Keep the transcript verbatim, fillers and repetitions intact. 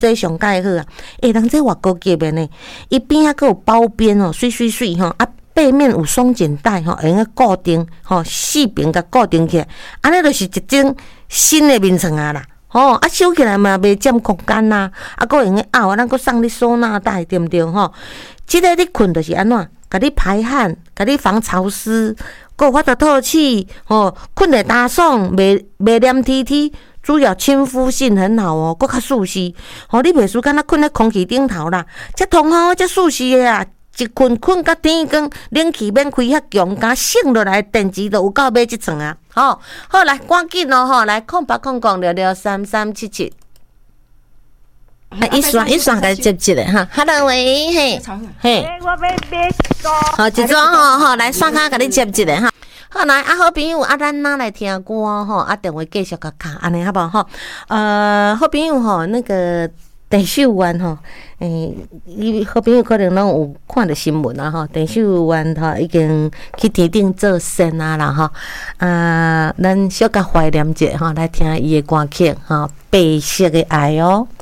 这上介好啊！诶，人这外国级的呢，伊边啊佫有包边哦，水水水吼啊，背面有松紧带吼，会用个固定吼，四边甲固定起来，安尼就是一种新的面床啊啦。吼啊，收起来嘛袂占空间呐，啊，佫用个拗，咱佫送你收纳袋，对毋对吼？即个你困就是安怎，甲你排汗，甲你防潮湿，佫有法度透气，吼，困得打爽，袂袂黏贴贴。主要亲肤性很好哦，佫较舒适。吼，你袂输敢若困咧空气顶头啦，遮通风，遮舒适的啊！一困困到天光，冷气免开遐强，甲省落来电池都有够买即床啊！吼，好来，赶紧哦吼，来空八空空六六三三七七。一刷一刷甲接一个哈 ，Hello 喂，嘿，嘿，我要买歌。好，一桩吼吼，来刷卡甲你接一个哈。好来，啊好朋友，啊咱哪来听歌吼？啊电话继续甲卡，安尼好无吼？呃，好朋友吼，那个郑秀元吼，诶，伊好朋友可能拢有看到新闻啊吼，郑秀元吼已经去天顶做仙啊啦吼，啊，咱小甲怀念者吼，来听伊的歌曲吼，《白色的爱》哦。